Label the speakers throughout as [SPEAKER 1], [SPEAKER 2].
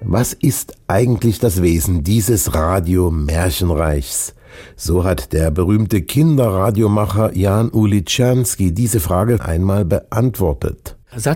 [SPEAKER 1] Was ist eigentlich das Wesen dieses Radio-Märchenreichs? So hat der berühmte Kinderradiomacher Jan Uličanský diese Frage einmal beantwortet.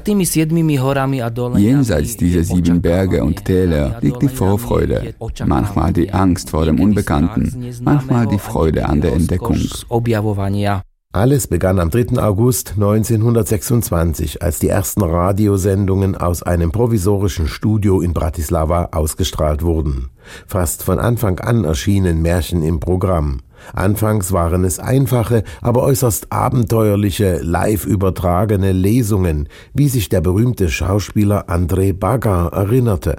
[SPEAKER 2] Jenseits dieser 7 Berge und Täler liegt die Vorfreude, manchmal die Angst vor dem Unbekannten, manchmal die Freude an der Entdeckung.
[SPEAKER 1] Alles begann am 3. August 1926, als die ersten Radiosendungen aus einem provisorischen Studio in Bratislava ausgestrahlt wurden. Fast von Anfang an erschienen Märchen im Programm. Anfangs waren es einfache, aber äußerst abenteuerliche, live übertragene Lesungen, wie sich der berühmte Schauspieler Andrej Baga erinnerte.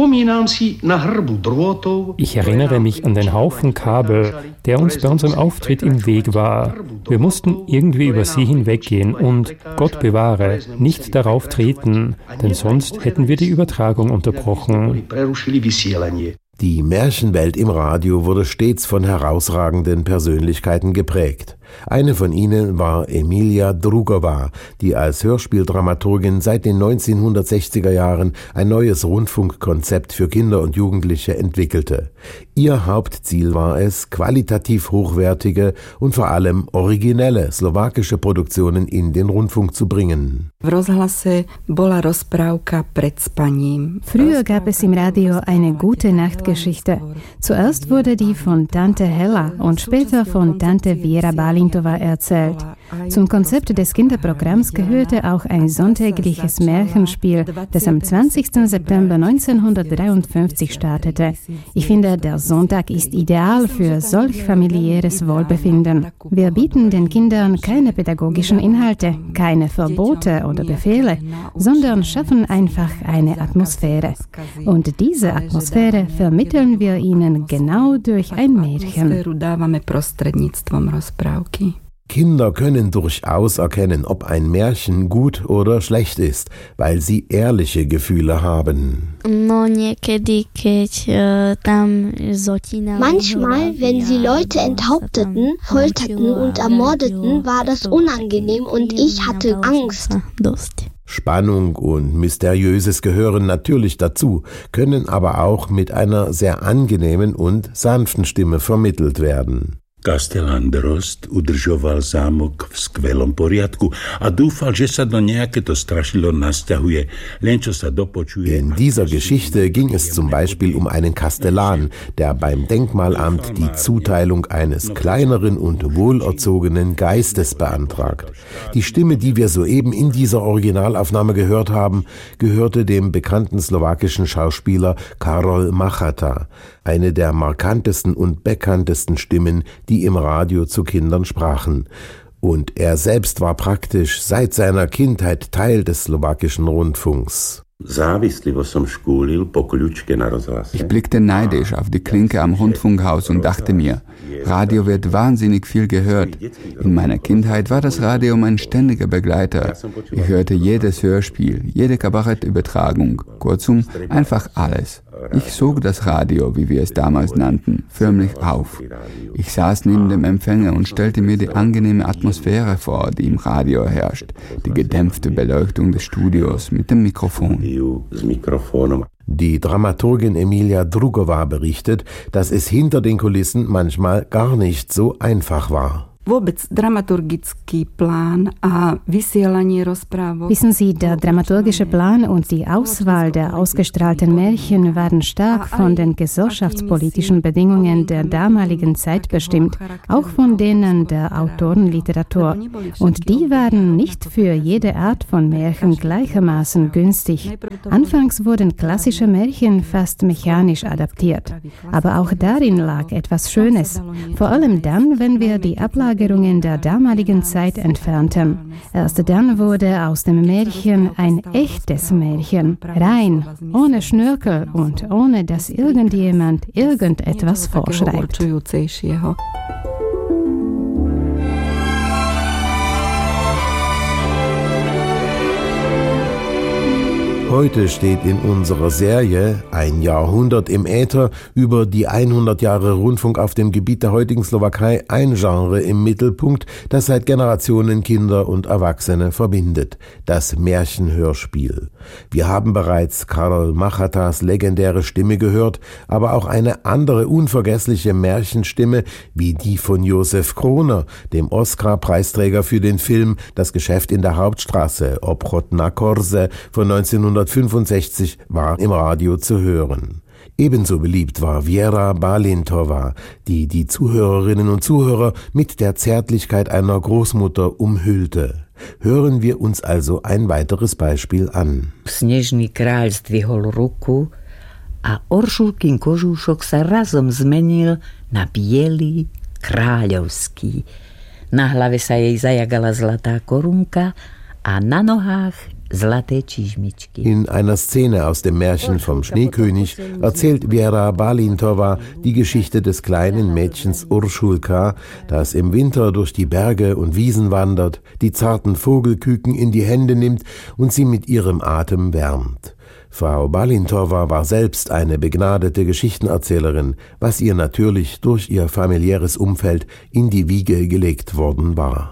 [SPEAKER 3] Ich erinnere mich an den Haufen Kabel, der uns bei unserem Auftritt im Weg war. Wir mussten irgendwie über sie hinweggehen und, Gott bewahre, nicht darauf treten, denn sonst hätten wir die Übertragung unterbrochen.
[SPEAKER 1] Die Märchenwelt im Radio wurde stets von herausragenden Persönlichkeiten geprägt. Eine von ihnen war Emilia Drugová, die als Hörspieldramaturgin seit den 1960er Jahren ein neues Rundfunkkonzept für Kinder und Jugendliche entwickelte. Ihr Hauptziel war es, qualitativ hochwertige und vor allem originelle slowakische Produktionen in den Rundfunk zu bringen.
[SPEAKER 4] Früher gab es im Radio eine gute Nachtgeschichte. Zuerst wurde die von Tante Hella und später von Tante Vera Balintova erzählt. Zum Konzept des Kinderprogramms gehörte auch ein sonntägliches Märchenspiel, das am 20. September 1953 startete. Ich finde, der Sonntag ist ideal für solch familiäres Wohlbefinden. Wir bieten den Kindern keine pädagogischen Inhalte, keine Verbote oder Befehle, sondern schaffen einfach eine Atmosphäre. Und diese Atmosphäre vermitteln wir ihnen genau durch ein Märchen.
[SPEAKER 1] Kinder können durchaus erkennen, ob ein Märchen gut oder schlecht ist, weil sie ehrliche Gefühle haben.
[SPEAKER 5] Manchmal, wenn sie Leute enthaupteten, folterten und ermordeten, war das unangenehm und ich hatte Angst.
[SPEAKER 1] Spannung und Mysteriöses gehören natürlich dazu, können aber auch mit einer sehr angenehmen und sanften Stimme vermittelt werden.
[SPEAKER 6] Kastelan Drozd udržoval zámok v skvelom poriadku a dúfal, že sa do nejaké to strašidlo nasťahuje, len čo sa dopočuje.
[SPEAKER 1] In dieser Geschichte ging es zum Beispiel um einen Kastellan, der beim Denkmalamt die Zuteilung eines kleineren und wohlerzogenen Geistes beantragt. Die Stimme, die wir soeben in dieser Originalaufnahme gehört haben, gehörte dem bekannten slowakischen Schauspieler Karol Machata, eine der markantesten und bekanntesten Stimmen, die im Radio zu Kindern sprachen. Und er selbst war praktisch seit seiner Kindheit Teil des slowakischen Rundfunks.
[SPEAKER 2] Ich blickte neidisch auf die Klinke am Rundfunkhaus und dachte mir, Radio wird wahnsinnig viel gehört. In meiner Kindheit war das Radio mein ständiger Begleiter. Ich hörte jedes Hörspiel, jede Kabarettübertragung, kurzum einfach alles. Ich sog das Radio, wie wir es damals nannten, förmlich auf. Ich saß neben dem Empfänger und stellte mir die angenehme Atmosphäre vor, die im Radio herrscht, die gedämpfte Beleuchtung des Studios mit dem Mikrofon.
[SPEAKER 1] Die Dramaturgin Emilia Drugová berichtet, dass es hinter den Kulissen manchmal gar nicht so einfach war.
[SPEAKER 4] Wissen Sie, der dramaturgische Plan und die Auswahl der ausgestrahlten Märchen waren stark von den gesellschaftspolitischen Bedingungen der damaligen Zeit bestimmt, auch von denen der Autorenliteratur. Und die waren nicht für jede Art von Märchen gleichermaßen günstig. Anfangs wurden klassische Märchen fast mechanisch adaptiert. Aber auch darin lag etwas Schönes, vor allem dann, wenn wir die Ablagerungen der damaligen Zeit entfernten. Erst dann wurde aus dem Märchen ein echtes Märchen, rein, ohne Schnörkel und ohne dass irgendjemand irgendetwas vorschreibt.
[SPEAKER 1] Heute steht in unserer Serie Ein Jahrhundert im Äther über die 100 Jahre Rundfunk auf dem Gebiet der heutigen Slowakei ein Genre im Mittelpunkt, das seit Generationen Kinder und Erwachsene verbindet: das Märchenhörspiel. Wir haben bereits Karol Machatas legendäre Stimme gehört, aber auch eine andere unvergessliche Märchenstimme wie die von Josef Kroner, dem Oscar-Preisträger für den Film Das Geschäft in der Hauptstraße, Obchod na Korze von 1965, war im Radio zu hören. Ebenso beliebt war Viera Balintova, die die Zuhörerinnen und Zuhörer mit der Zärtlichkeit einer Großmutter umhüllte. Hören wir uns also ein weiteres Beispiel an.
[SPEAKER 7] Snežný kráľ zdvihol ruku a Oršulkin kožúšok sa razom zmenil na biely kráľovský. Na hlave sa jej zajagala zlatá korunka a na nohách zlaté čižmičky.
[SPEAKER 1] In einer Szene aus dem Märchen vom Schneekönig erzählt Viera Balintova die Geschichte des kleinen Mädchens Uršulka, das im Winter durch die Berge und Wiesen wandert, die zarten Vogelküken in die Hände nimmt und sie mit ihrem Atem wärmt. Frau Balintova war selbst eine begnadete Geschichtenerzählerin, was ihr natürlich durch ihr familiäres Umfeld in die Wiege gelegt worden war.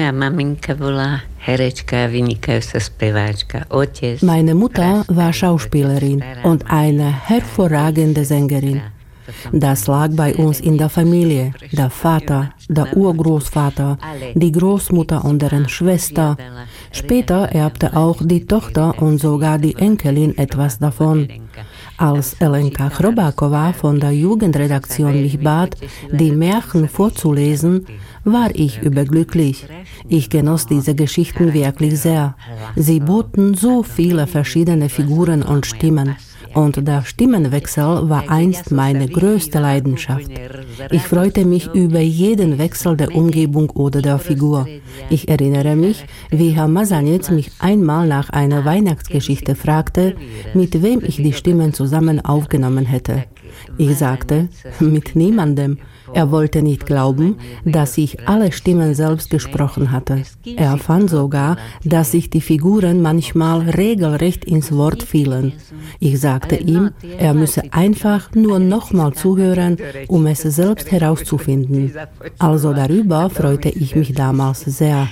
[SPEAKER 8] Meine Mutter war Schauspielerin und eine hervorragende Sängerin. Das lag bei uns in der Familie. Der Vater, der Urgroßvater, die Großmutter und deren Schwester. Später erbte auch die Tochter und sogar die Enkelin etwas davon. Als Elenka Chrobáková von der Jugendredaktion mich bat, die Märchen vorzulesen, war ich überglücklich. Ich genoss diese Geschichten wirklich sehr. Sie boten so viele verschiedene Figuren und Stimmen. Und der Stimmenwechsel war einst meine größte Leidenschaft. Ich freute mich über jeden Wechsel der Umgebung oder der Figur. Ich erinnere mich, wie Herr Mazanec mich einmal nach einer Weihnachtsgeschichte fragte, mit wem ich die Stimmen zusammen aufgenommen hätte. Ich sagte, mit niemandem. Er wollte nicht glauben, dass ich alle Stimmen selbst gesprochen hatte. Er fand sogar, dass sich die Figuren manchmal regelrecht ins Wort fielen. Ich sagte ihm, er müsse einfach nur nochmal zuhören, um es selbst herauszufinden. Also darüber freute ich mich damals sehr.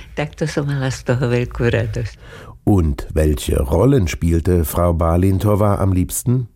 [SPEAKER 1] Und welche Rollen spielte Frau Balintova am liebsten?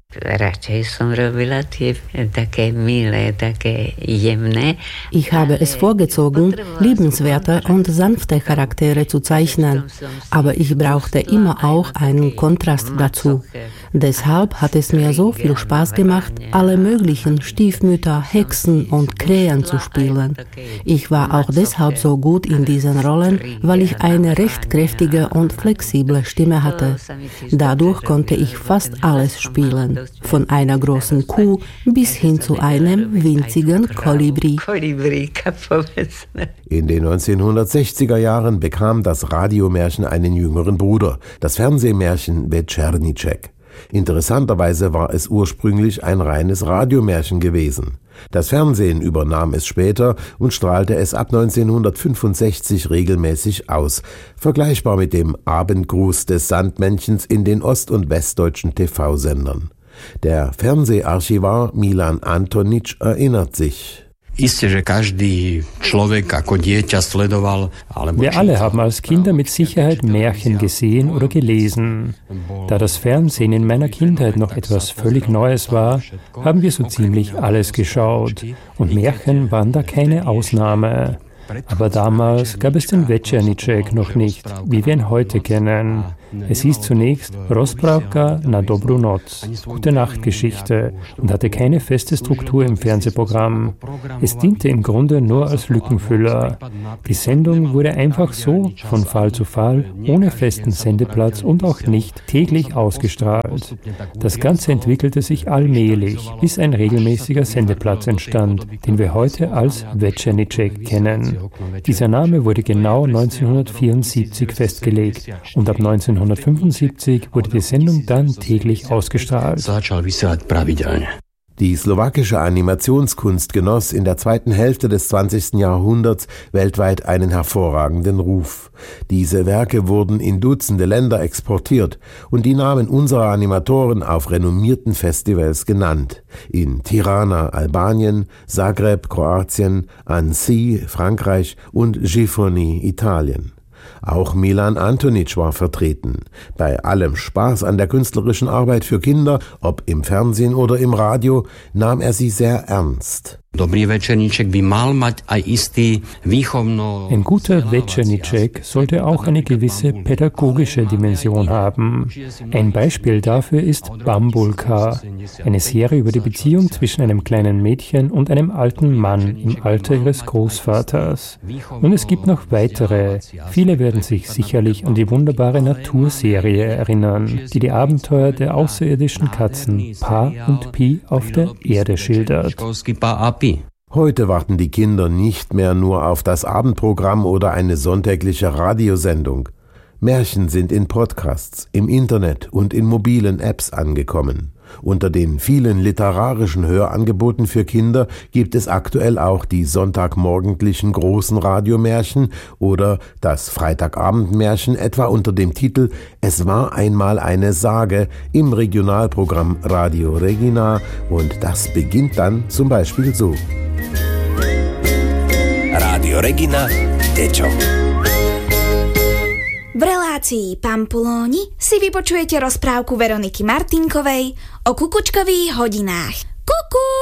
[SPEAKER 8] Ich habe es vorgezogen, liebenswerte und sanfte Charaktere zu zeichnen, aber ich brauchte immer auch einen Kontrast dazu. Deshalb hat es mir so viel Spaß gemacht, alle möglichen Stiefmütter, Hexen und Krähen zu spielen. Ich war auch deshalb so gut in diesen Rollen, weil ich eine recht kräftige und flexible Stimme hatte. Dadurch konnte ich fast alles spielen. Von einer großen Kuh bis hin zu einem winzigen Kolibri.
[SPEAKER 1] In den 1960er Jahren bekam das Radiomärchen einen jüngeren Bruder, das Fernsehmärchen Večerníček. Interessanterweise war es ursprünglich ein reines Radiomärchen gewesen. Das Fernsehen übernahm es später und strahlte es ab 1965 regelmäßig aus, vergleichbar mit dem Abendgruß des Sandmännchens in den ost- und westdeutschen TV-Sendern. Der Fernseharchivar Milan Antonič erinnert sich.
[SPEAKER 9] Wir
[SPEAKER 3] alle haben als Kinder mit Sicherheit Märchen gesehen oder gelesen. Da das Fernsehen in meiner Kindheit noch etwas völlig Neues war, haben wir so ziemlich alles geschaut. Und Märchen waren da keine Ausnahme. Aber damals gab es den Večerníček noch nicht, wie wir ihn heute kennen. Es hieß zunächst Rozprávka na dobrú noc, gute Nachtgeschichte, und hatte keine feste Struktur im Fernsehprogramm. Es diente im Grunde nur als Lückenfüller. Die Sendung wurde einfach so, von Fall zu Fall, ohne festen Sendeplatz und auch nicht täglich ausgestrahlt. Das Ganze entwickelte sich allmählich, bis ein regelmäßiger Sendeplatz entstand, den wir heute als Večerníček kennen. Dieser Name wurde genau 1974 festgelegt und ab 1975 wurde die Sendung dann täglich ausgestrahlt.
[SPEAKER 1] Die slowakische Animationskunst genoss in der zweiten Hälfte des 20. Jahrhunderts weltweit einen hervorragenden Ruf. Diese Werke wurden in Dutzende Länder exportiert und die Namen unserer Animatoren auf renommierten Festivals genannt. In Tirana, Albanien, Zagreb, Kroatien, Annecy, Frankreich und Gifoni, Italien. Auch Milan Antonic war vertreten. Bei allem Spaß an der künstlerischen Arbeit für Kinder, ob im Fernsehen oder im Radio, nahm er sie sehr ernst.
[SPEAKER 3] Ein guter Večerníček sollte auch eine gewisse pädagogische Dimension haben. Ein Beispiel dafür ist Bambulka, eine Serie über die Beziehung zwischen einem kleinen Mädchen und einem alten Mann im Alter ihres Großvaters. Und es gibt noch weitere. Viele werden sich sicherlich an die wunderbare Naturserie erinnern, die die Abenteuer der außerirdischen Katzen Pa und Pi auf der Erde schildert.
[SPEAKER 1] Heute warten die Kinder nicht mehr nur auf das Abendprogramm oder eine sonntägliche Radiosendung. Märchen sind in Podcasts, im Internet und in mobilen Apps angekommen. Unter den vielen literarischen Hörangeboten für Kinder gibt es aktuell auch die sonntagmorgendlichen großen Radiomärchen oder das Freitagabendmärchen etwa unter dem Titel »Es war einmal eine Sage« im Regionalprogramm Radio Regina, und das beginnt dann zum Beispiel so.
[SPEAKER 9] Radio Regina Deťo.
[SPEAKER 10] V relácii Pampulóni si vypočujete rozprávku Veroniky Martinkovej o kukučkových hodinách. Kuku!